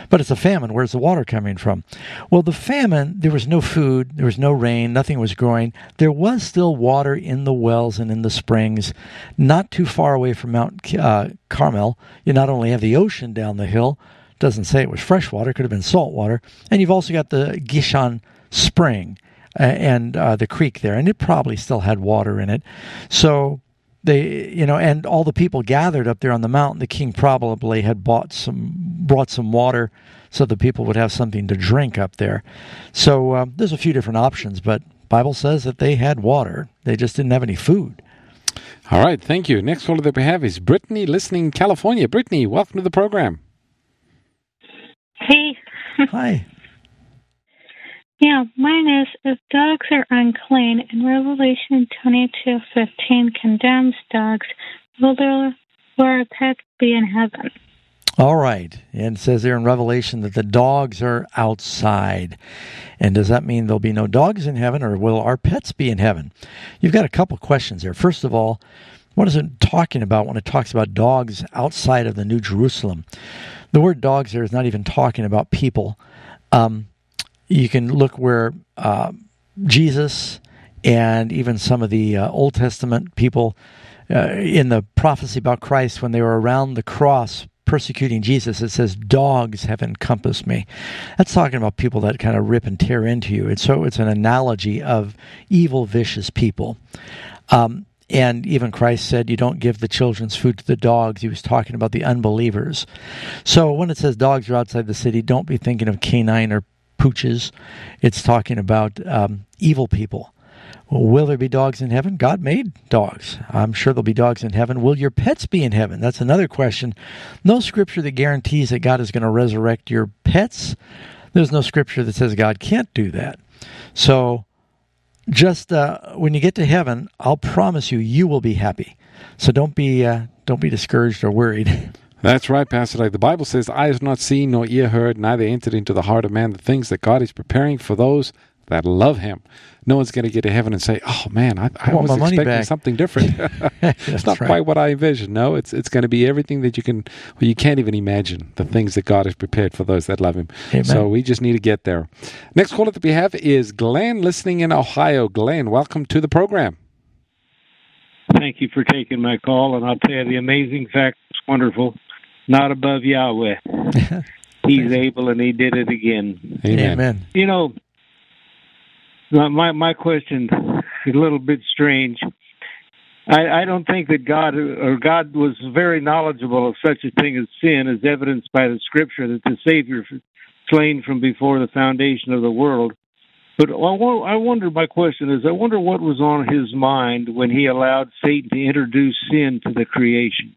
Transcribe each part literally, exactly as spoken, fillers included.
But it's a famine. Where's the water coming from? Well, the famine, there was no food, there was no rain, nothing was growing. There was still water in the wells and in the springs, not too far away from Mount uh, Carmel. You not only have the ocean down the hill, doesn't say it was fresh water, could have been salt water, and you've also got the Gishon Spring uh, and uh, the creek there, and it probably still had water in it. So they, you know, and all the people gathered up there on the mountain, the king probably had bought some, brought some water so the people would have something to drink up there. So uh, there's a few different options, but Bible says that they had water. They just didn't have any food. All right, thank you. Next caller that we have is Brittany, listening in California. Brittany, welcome to the program. Hey. Hi. Yeah, mine is, if dogs are unclean, and Revelation twenty-two fifteen condemns dogs, will there will our pets be in heaven? All right. And it says there in Revelation that the dogs are outside. And does that mean there'll be no dogs in heaven, or will our pets be in heaven? You've got a couple questions there. First of all, what is it talking about when it talks about dogs outside of the New Jerusalem? The word dogs there is not even talking about people. Um, you can look where uh, Jesus and even some of the uh, Old Testament people uh, in the prophecy about Christ, when they were around the cross persecuting Jesus, it says, dogs have encompassed me. That's talking about people that kind of rip and tear into you. And so it's an analogy of evil, vicious people. Um, and even Christ said, you don't give the children's food to the dogs. He was talking about the unbelievers. So when it says dogs are outside the city, don't be thinking of canine or pooches. It's talking about um, evil people. Well, will there be dogs in heaven? God made dogs. I'm sure there'll be dogs in heaven. Will your pets be in heaven? That's another question. No scripture that guarantees that God is going to resurrect your pets. There's no scripture that says God can't do that. So just uh, when you get to heaven, I'll promise you, you will be happy. So don't be uh, don't be discouraged or worried. That's right, Pastor. Like the Bible says, eye has not seen, nor ear heard, neither entered into the heart of man the things that God is preparing for those that love him. No one's going to get to heaven and say, oh man, I, I, I was expecting back. something different. It's not right. quite what I envisioned. No, it's it's going to be everything that you can, well, you can't even imagine, the things that God has prepared for those that love him. Amen. So we just need to get there. Next caller that we have is Glenn, listening in Ohio. Glenn, welcome to the program. Thank you for taking my call, and I'll tell you, the amazing fact is wonderful. Not above Yahweh. He's able, and he did it again. Amen. Amen. You know, My my question is a little bit strange. I, I don't think that God or God was very knowledgeable of such a thing as sin, as evidenced by the Scripture that the Savior slain from before the foundation of the world. But I wonder. My question is, I wonder what was on his mind when he allowed Satan to introduce sin to the creation.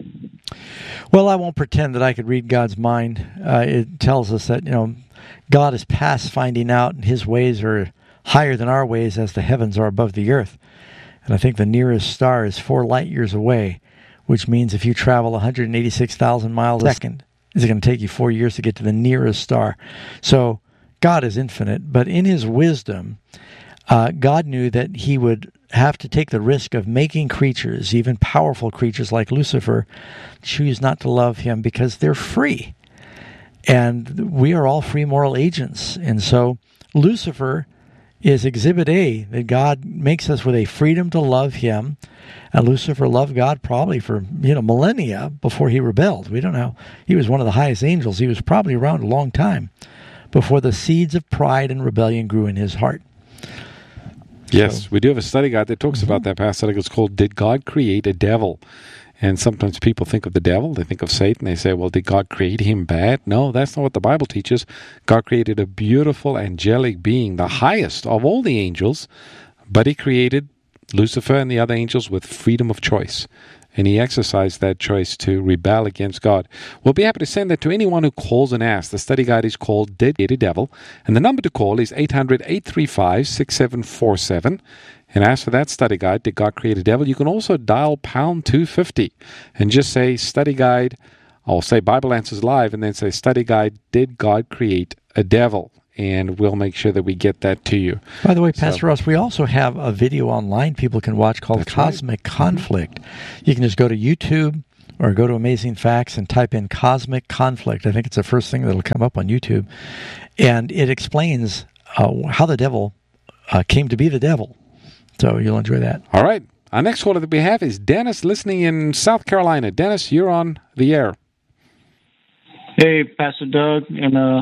Well, I won't pretend that I could read God's mind. Uh, it tells us that, you know, God is past finding out, and his ways are higher than our ways as the heavens are above the earth. And I think the nearest star is four light years away, which means if you travel one hundred eighty-six thousand miles a second, it's going to take you four years to get to the nearest star. So God is infinite, but in his wisdom, uh, God knew that he would have to take the risk of making creatures, even powerful creatures like Lucifer, choose not to love him because they're free. And we are all free moral agents. And so Lucifer is exhibit A, that God makes us with a freedom to love him. And Lucifer loved God probably for, you know, millennia before he rebelled. We don't know. He was one of the highest angels. He was probably around a long time before the seeds of pride and rebellion grew in his heart. Yes, so, we do have a study guide that talks mm-hmm. about that, Pastor. It's called Did God Create a Devil? And sometimes people think of the devil, they think of Satan, they say, well, did God create him bad? No, that's not what the Bible teaches. God created a beautiful angelic being, the highest of all the angels, but he created Lucifer and the other angels with freedom of choice. And he exercised that choice to rebel against God. We'll be happy to send that to anyone who calls and asks. The study guide is called Did God Create a Devil? And the number to call is eight hundred, eight three five, six seven four seven. And ask for that study guide, Did God Create a Devil? You can also dial pound two fifty and just say study guide, or say Bible Answers Live, and then say study guide, Did God Create a Devil? And we'll make sure that we get that to you. By the way, Pastor so, Ross, we also have a video online people can watch called Cosmic right. Conflict. Mm-hmm. You can just go to YouTube or go to Amazing Facts and type in cosmic conflict. I think it's the first thing that'll come up on YouTube. And it explains uh, how the devil uh, came to be the devil. So you'll enjoy that. All right. Our next caller that we have is Dennis, listening in South Carolina. Dennis, you're on the air. Hey, Pastor Doug and uh,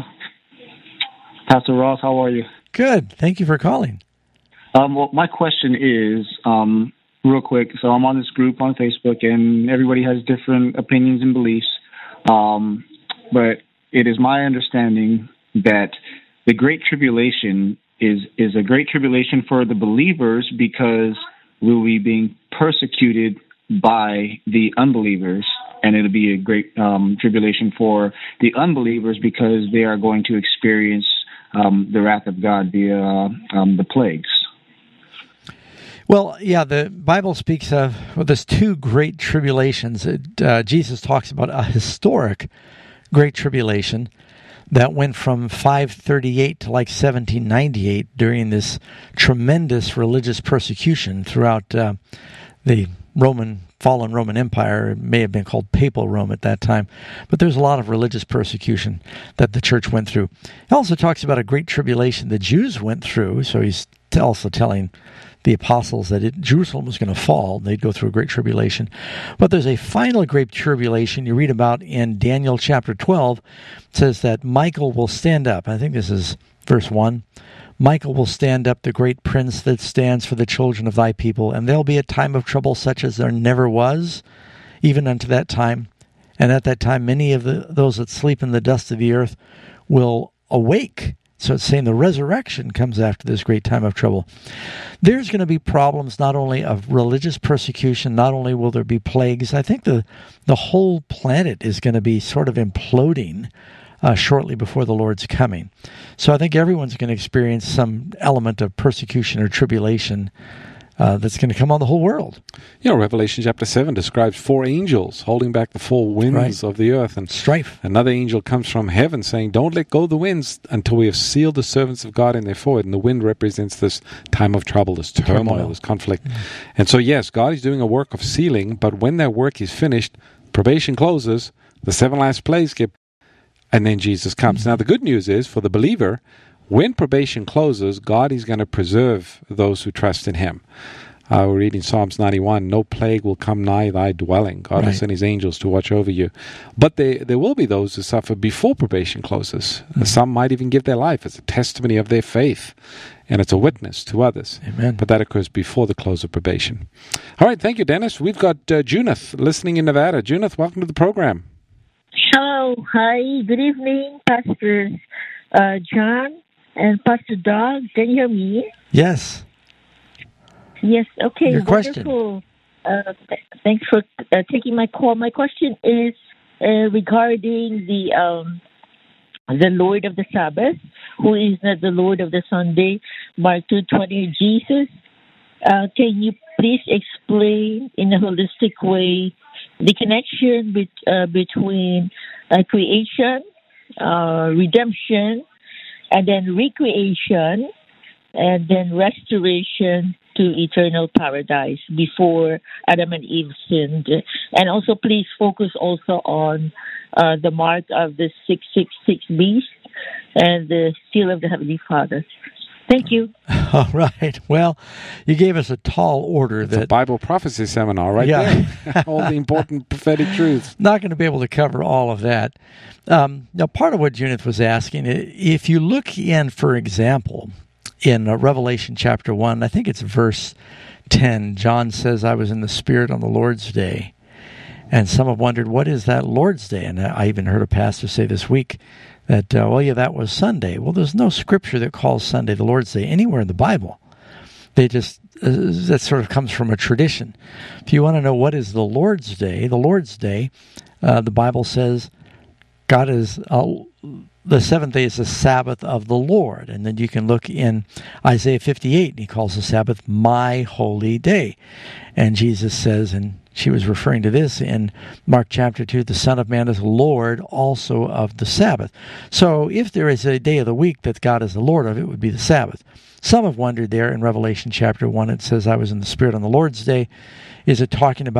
Pastor Ross, how are you? Good. Thank you for calling. Um, well, my question is, um, real quick, so I'm on this group on Facebook, and everybody has different opinions and beliefs, um, but it is my understanding that the Great Tribulation is, is a great tribulation for the believers because we'll be being persecuted by the unbelievers, and it'll be a great um, tribulation for the unbelievers because they are going to experience um, the wrath of God via um, the plagues. Well, yeah, the Bible speaks of, well, there's two great tribulations. It, uh, Jesus talks about a historic great tribulation that went from five thirty-eight to like seventeen ninety-eight during this tremendous religious persecution throughout uh, the Roman, fallen Roman Empire. It may have been called Papal Rome at that time, but there's a lot of religious persecution that the church went through. He also talks about a great tribulation the Jews went through, so he's also telling the apostles that it, Jerusalem was going to fall. They'd go through a great tribulation. But there's a final great tribulation you read about in Daniel chapter twelve. It says that Michael will stand up. I think this is verse one. Michael will stand up, the great prince that stands for the children of thy people, and there'll be a time of trouble such as there never was, even unto that time. And at that time many of the, those that sleep in the dust of the earth will awake. So it's saying the resurrection comes after this great time of trouble. There's going to be problems not only of religious persecution, not only will there be plagues. I think the, the whole planet is going to be sort of imploding uh, shortly before the Lord's coming. So I think everyone's going to experience some element of persecution or tribulation Uh, that's going to come on the whole world. You know, Revelation chapter seven describes four angels holding back the four winds right. of the earth. And strife. Another angel comes from heaven saying, don't let go of the winds until we have sealed the servants of God in their forehead. And the wind represents this time of trouble, this turmoil, turmoil. this conflict. Mm. And so, yes, God is doing a work of sealing, but when that work is finished, probation closes, the seven last plagues get, and then Jesus comes. Mm. Now, the good news is, for the believer, when probation closes, God is going to preserve those who trust in Him. Uh, we're reading Psalms ninety-one, no plague will come nigh thy dwelling. God right. will send His angels to watch over you. But they, there will be those who suffer before probation closes. Mm-hmm. Some might even give their life as a testimony of their faith, and it's a witness to others. Amen. But that occurs before the close of probation. All right, thank you, Dennis. We've got uh, Junith listening in Nevada. Junith, welcome to the program. Hello. Hi. Good evening, Pastor uh, John. And Pastor Doug, can you hear me? Yes. Yes, okay. Your wonderful. question. Uh, th- thanks for uh, taking my call. My question is uh, regarding the um, the Lord of the Sabbath, who is not the Lord of the Sunday, Mark two twenty, Jesus. Uh, can you please explain in a holistic way the connection be- uh, between uh, creation, uh, redemption, and then recreation, and then restoration to eternal paradise before Adam and Eve sinned. And also, please focus also on uh, the mark of the six six six beast and the seal of the Heavenly Father. Thank you. All right. Well, you gave us a tall order. It's that a Bible prophecy seminar right yeah. there. All the important prophetic truths. Not going to be able to cover all of that. Um, now, part of what Junith was asking, if you look in, for example, in uh, Revelation chapter one, I think it's verse ten, John says, I was in the Spirit on the Lord's day. And some have wondered, what is that Lord's Day? And I even heard a pastor say this week that, uh, well, yeah, that was Sunday. Well, there's no scripture that calls Sunday the Lord's Day anywhere in the Bible. They just, uh, that sort of comes from a tradition. If you want to know what is the Lord's Day, the Lord's Day, uh, the Bible says God is, uh, the seventh day is the Sabbath of the Lord. And then you can look in Isaiah fifty-eight, and he calls the Sabbath my holy day. And Jesus says, and she was referring to this in Mark chapter two, the Son of Man is Lord also of the Sabbath. So if there is a day of the week that God is the Lord of, it would be the Sabbath. Some have wondered there in Revelation chapter one, it says, I was in the Spirit on the Lord's day. Is it talking about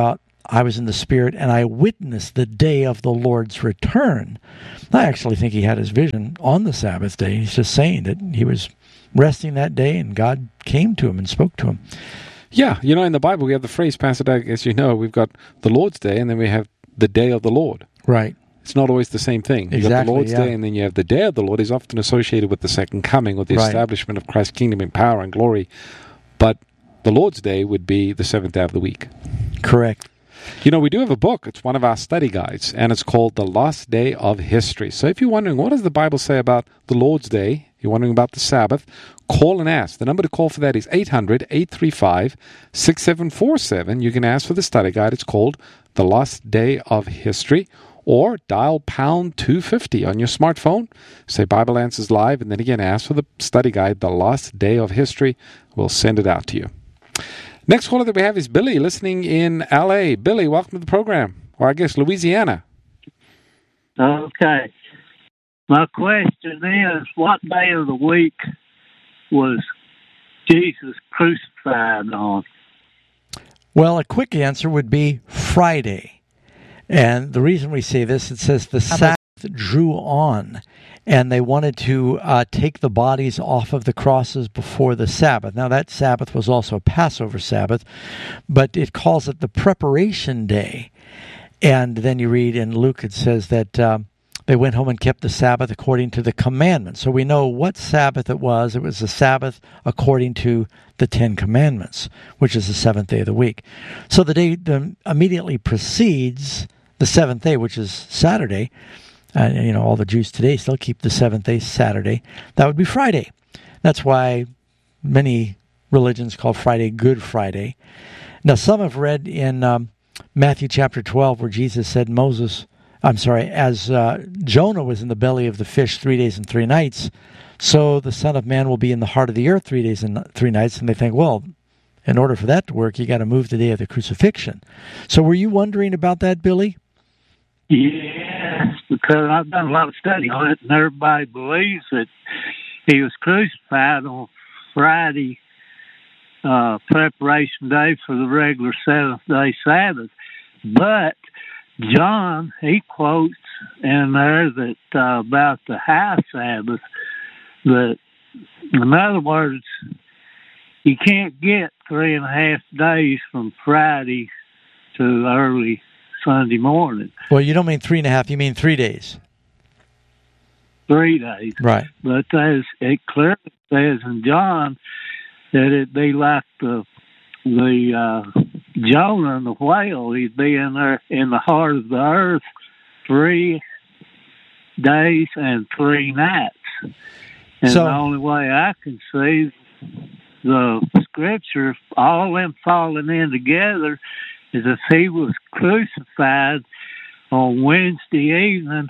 I was in the Spirit, and I witnessed the day of the Lord's return. I actually think he had his vision on the Sabbath day. He's just saying that he was resting that day, and God came to him and spoke to him. Yeah, you know, in the Bible, we have the phrase, Pastor Doug, as you know, we've got the Lord's Day, and then we have the day of the Lord. Right. It's not always the same thing. You've Exactly, got the Lord's yeah. Day, and then you have the day of the Lord. Is often associated with the second coming, or the Right. establishment of Christ's kingdom in power and glory. But the Lord's Day would be the seventh day of the week. Correct. You know, we do have a book. It's one of our study guides, and it's called The Last Day of History. So if you're wondering, what does the Bible say about the Lord's Day? You're wondering about the Sabbath? Call and ask. The number to call for that is eight hundred, eight three five, six seven four seven. You can ask for the study guide. It's called The Last Day of History. Or dial pound two fifty on your smartphone. Say Bible Answers Live, and then again ask for the study guide, The Last Day of History. We'll send it out to you. Next caller that we have is Billy, listening in L A. Billy, welcome to the program. Or I guess Louisiana. Okay. My question is, what day of the week was Jesus crucified on? Well, a quick answer would be Friday. And the reason we say this, it says the Sabbath drew on, and they wanted to uh, take the bodies off of the crosses before the Sabbath. Now, that Sabbath was also a Passover Sabbath, but it calls it the preparation day. And then you read in Luke, it says that um, they went home and kept the Sabbath according to the commandments. So we know what Sabbath it was. It was the Sabbath according to the Ten Commandments, which is the seventh day of the week. So the day that immediately precedes the seventh day, which is Saturday. Uh, you know, all the Jews today still keep the seventh day Saturday. That would be Friday. That's why many religions call Friday Good Friday. Now, some have read in um, Matthew chapter twelve where Jesus said Moses, I'm sorry, as uh, Jonah was in the belly of the fish three days and three nights, so the Son of Man will be in the heart of the earth three days and three nights. And they think, well, in order for that to work, you got to move the day of the crucifixion. So were you wondering about that, Billy? Yes, because I've done a lot of study on it, and everybody believes that he was crucified on Friday, uh, preparation day for the regular seventh-day Sabbath. But John, he quotes in there that uh, about the high Sabbath, that, in other words, you can't get three and a half days from Friday to early Sunday morning. Well, you don't mean three and a half, you mean three days. Three days. Right. But as it clearly says in John that it'd be like the the uh, Jonah and the whale. He'd be in there in the heart of the earth three days and three nights. And so, the only way I can see the scripture, all them falling in together, is if he was crucified on Wednesday evening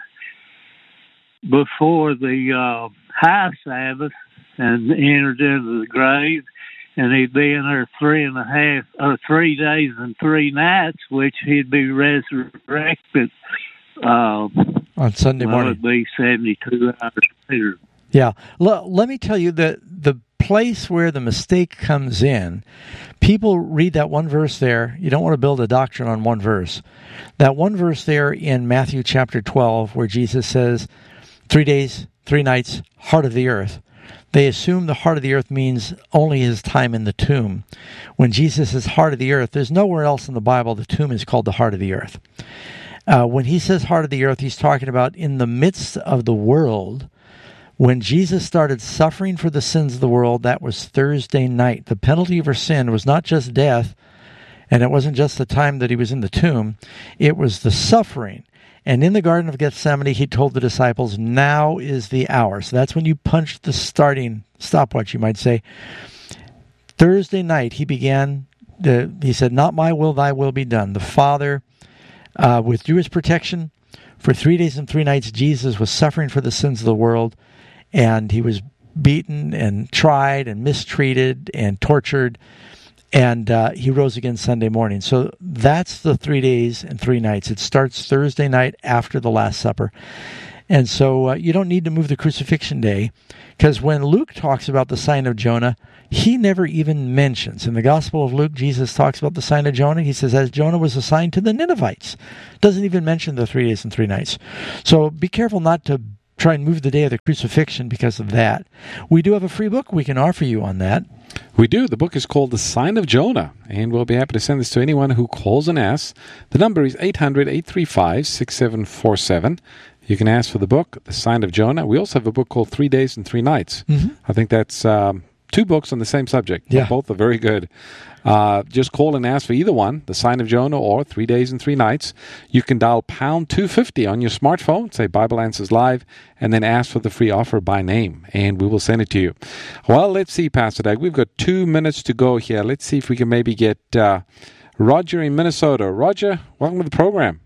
before the uh, high Sabbath and entered into the grave, and he'd be in there three and a half, or three days and three nights, which he'd be resurrected uh, on Sunday well, morning. it'd be seventy-two hours later. Yeah. L- let me tell you that the place where the mistake comes in, people read that one verse there. You don't want to build a doctrine on one verse. That one verse there in Matthew chapter twelve, where Jesus says, three days, three nights, heart of the earth. They assume the heart of the earth means only his time in the tomb. When Jesus is heart of the earth, there's nowhere else in the Bible the tomb is called the heart of the earth. Uh, when he says heart of the earth, he's talking about in the midst of the world. When Jesus started suffering for the sins of the world, that was Thursday night. The penalty for sin was not just death, and it wasn't just the time that he was in the tomb. It was the suffering. And in the Garden of Gethsemane, he told the disciples, now is the hour. So that's when you punch the starting stopwatch, you might say. Thursday night, he began, the, he said, not my will, thy will be done. The Father uh, withdrew his protection. For three days and three nights, Jesus was suffering for the sins of the world. And he was beaten and tried and mistreated and tortured. And uh, he rose again Sunday morning. So that's the three days and three nights. It starts Thursday night after the Last Supper. And so uh, you don't need to move the crucifixion day, because when Luke talks about the sign of Jonah, he never even mentions. In the Gospel of Luke, Jesus talks about the sign of Jonah. He says, as Jonah was assigned to the Ninevites. Doesn't even mention the three days and three nights. So be careful not to try and move the day of the crucifixion because of that. We do have a free book we can offer you on that. We do. The book is called The Sign of Jonah, and we'll be happy to send this to anyone who calls and asks. The number is eight hundred, eight three five, six seven four seven. You can ask for the book, The Sign of Jonah. We also have a book called Three Days and Three Nights. Mm-hmm. I think that's um, two books on the same subject. Yeah. Both are very good. Uh, just call and ask for either one, The Sign of Jonah or Three Days and Three Nights. You can dial pound two fifty on your smartphone, say Bible Answers Live, and then ask for the free offer by name, and we will send it to you. Well, let's see, Pastor Doug. We've got two minutes to go here. Let's see if we can maybe get uh, Roger in Minnesota. Roger, welcome to the program.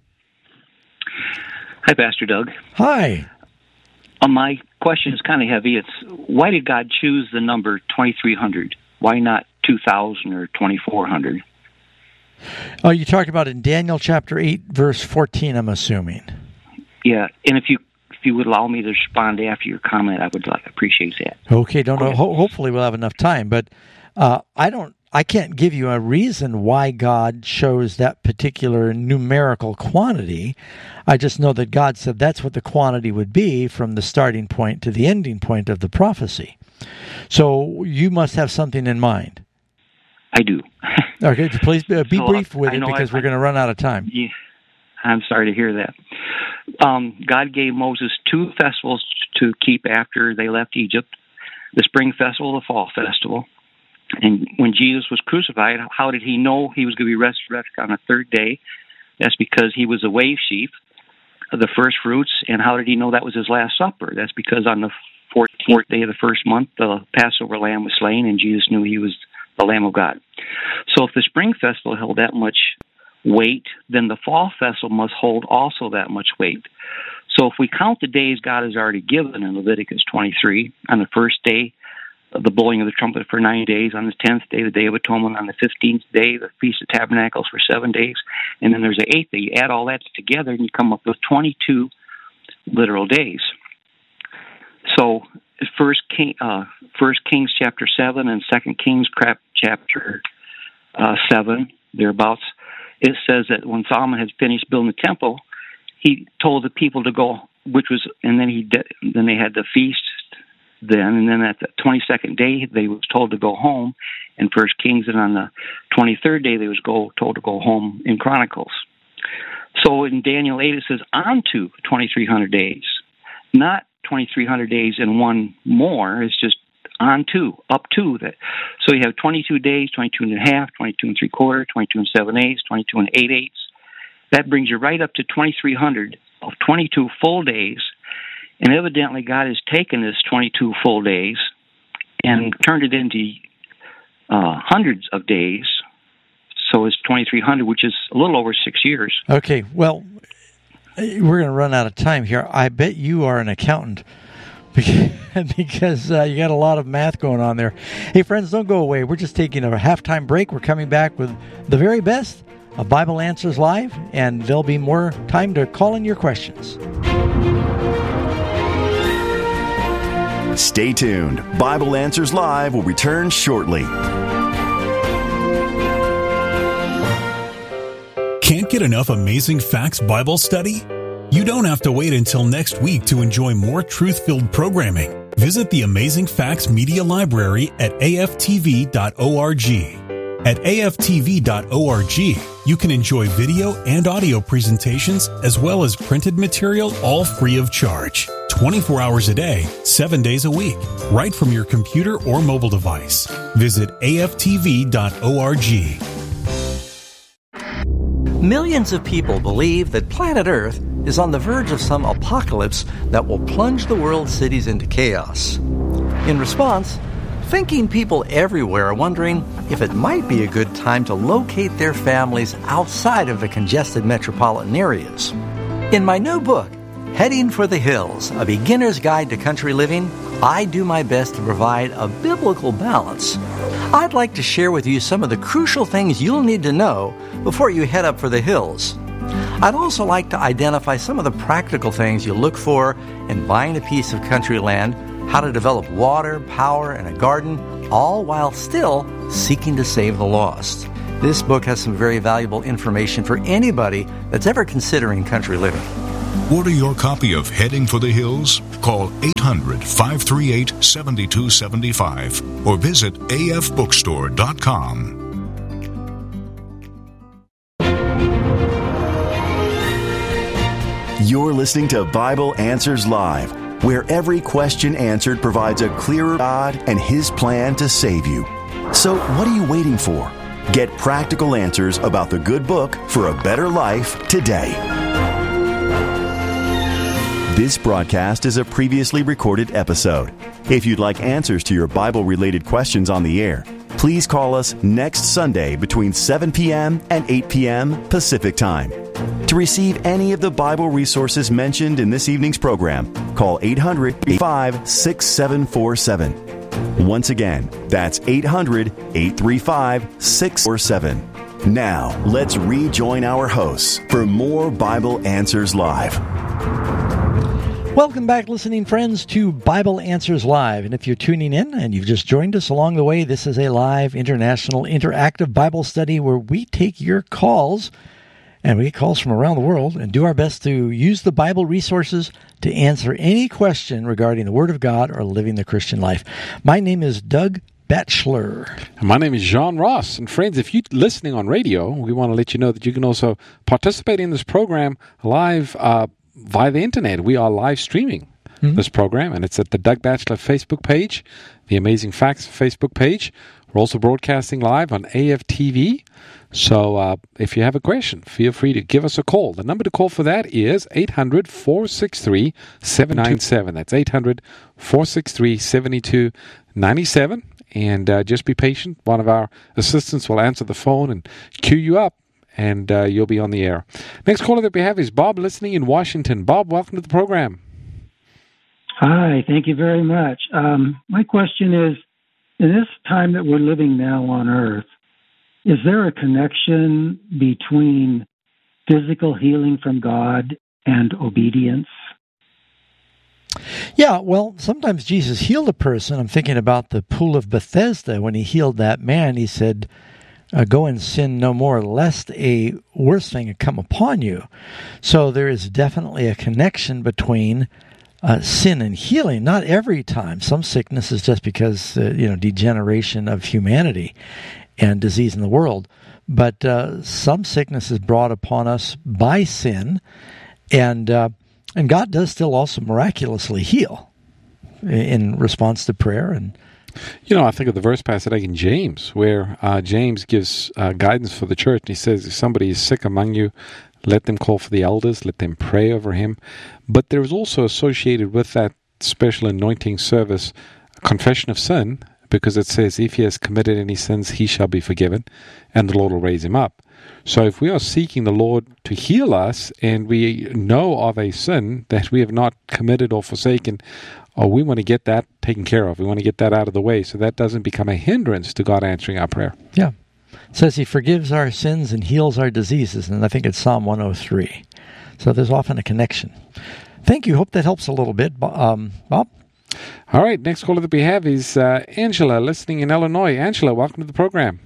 Hi, Pastor Doug. Hi. Uh, my question is kind of heavy. It's why did God choose the number twenty-three hundred? Why not two thousand or twenty-four hundred? Oh, you talked about in Daniel chapter eight, verse fourteen, I'm assuming. Yeah, and if you if you would allow me to respond after your comment, I would like appreciate that. Okay, don't know. Ho- hopefully we'll have enough time, but uh, I don't. I can't give you a reason why God chose that particular numerical quantity. I just know that God said that's what the quantity would be from the starting point to the ending point of the prophecy. So you must have something in mind. I do. Okay, please be, be so, brief with I it because I, we're going to run out of time. Yeah, I'm sorry to hear that. Um, God gave Moses two festivals to keep after they left Egypt, the spring festival, the fall festival. And when Jesus was crucified, how did he know he was going to be resurrected on the third day? That's because he was a wave sheaf, the first fruits. And how did he know that was his last supper? That's because on the fourteenth day of the first month, the Passover lamb was slain, and Jesus knew he was the Lamb of God. So if the spring festival held that much weight, then the fall festival must hold also that much weight. So if we count the days God has already given in Leviticus twenty-three, on the first day, the blowing of the trumpet for nine days, on the tenth day, the Day of Atonement, on the fifteenth day, the Feast of Tabernacles for seven days, and then there's the eighth day. You add all that together, and you come up with twenty-two literal days. So, First King, uh, First Kings chapter seven and Second Kings chapter uh, seven, thereabouts, it says that when Solomon had finished building the temple, he told the people to go, which was, and then he de- then they had the feast. Then and then at the twenty-second day they was told to go home in First Kings, and on the twenty-third day they was go told to go home in Chronicles. So in Daniel eight it says on to twenty-three hundred days, not twenty-three hundred days and one more. It's just on to, up to that. So you have twenty-two days, twenty-two and a half, twenty-two and three quarter, twenty-two and seven eighths, twenty-two and eight eighths. That brings you right up to twenty-three hundred of twenty-two full days. And evidently God has taken this twenty-two full days and turned it into uh, hundreds of days. So it's twenty-three hundred, which is a little over six years. Okay, well, we're going to run out of time here. I bet you are an accountant because uh, you got a lot of math going on there. Hey, friends, don't go away. We're just taking a halftime break. We're coming back with the very best of Bible Answers Live, and there'll be more time to call in your questions. Stay tuned. Bible Answers Live will return shortly. Can't get enough Amazing Facts Bible study? You don't have to wait until next week to enjoy more truth-filled programming. Visit the Amazing Facts Media Library at A F T V dot org. At A F T V dot org, you can enjoy video and audio presentations as well as printed material, all free of charge. twenty-four hours a day, seven days a week, right from your computer or mobile device. Visit A F T V dot org. Millions of people believe that planet Earth is on the verge of some apocalypse that will plunge the world's cities into chaos. In response, thinking people everywhere are wondering if it might be a good time to locate their families outside of the congested metropolitan areas. In my new book, Heading for the Hills, A Beginner's Guide to Country Living, I do my best to provide a biblical balance. I'd like to share with you some of the crucial things you'll need to know before you head up for the hills. I'd also like to identify some of the practical things you look for in buying a piece of country land, how to develop water, power, and a garden, all while still seeking to save the lost. This book has some very valuable information for anybody that's ever considering country living. Order your copy of Heading for the Hills. Call eight hundred, five three eight, seven two seven five or visit a f bookstore dot com. You're listening to Bible Answers Live, where every question answered provides a clearer God and His plan to save you. So what are you waiting for? Get practical answers about the good book for a better life today. This broadcast is a previously recorded episode. If you'd like answers to your Bible-related questions on the air, please call us next Sunday between seven p.m. and eight p.m. Pacific Time. To receive any of the Bible resources mentioned in this evening's program, call eight hundred, eight five, six seven four seven. Once again, that's eight hundred, eight three five, six four seven. Now, let's rejoin our hosts for more Bible Answers Live. Welcome back, listening friends, to Bible Answers Live. And if you're tuning in and you've just joined us along the way, this is a live, international, interactive Bible study where we take your calls, and we get calls from around the world, and do our best to use the Bible resources to answer any question regarding the Word of God or living the Christian life. My name is Doug Batchelor. My name is John Ross. And friends, if you're listening on radio, we want to let you know that you can also participate in this program live uh, via the internet. We are live streaming mm-hmm. this program, and it's at the Doug Batchelor Facebook page, the Amazing Facts Facebook page. We're also broadcasting live on A F T V. So uh, if you have a question, feel free to give us a call. The number to call for that is eight hundred, four six three, seven nine seven. That's eight hundred, four six three, seven two nine seven. And uh, just be patient. One of our assistants will answer the phone and queue you up, and uh, you'll be on the air. Next caller that we have is Bob, listening in Washington. Bob, welcome to the program. Hi, thank you very much. Um, my question is, in this time that we're living now on Earth, is there a connection between physical healing from God and obedience? Yeah, well, sometimes Jesus healed a person. I'm thinking about the pool of Bethesda. When he healed that man, he said, uh, go and sin no more, lest a worse thing come upon you. So there is definitely a connection between uh, sin and healing. Not every time. Some sickness is just because, uh, you know, degeneration of humanity and disease in the world. But uh, some sickness is brought upon us by sin, and uh, and God does still also miraculously heal in response to prayer. And you know, I think of the verse passage in James, where uh, James gives uh, guidance for the church. And he says, if somebody is sick among you, let them call for the elders, let them pray over him. But there is also associated with that special anointing service a confession of sin, because it says, if he has committed any sins, he shall be forgiven, and the Lord will raise him up. So if we are seeking the Lord to heal us, and we know of a sin that we have not committed or forsaken, or we want to get that taken care of. We want to get that out of the way so that doesn't become a hindrance to God answering our prayer. Yeah. It says he forgives our sins and heals our diseases, and I think it's Psalm one oh three. So there's often a connection. Thank you. Hope that helps a little bit. Um, Bob? All right. Next caller that we have is uh, Angela, listening in Illinois. Angela, welcome to the program.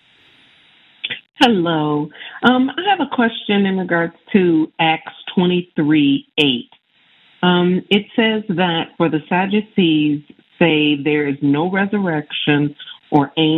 Hello. Um, I have a question in regards to Acts twenty-three eight. Um, it says that for the Sadducees say there is no resurrection or angel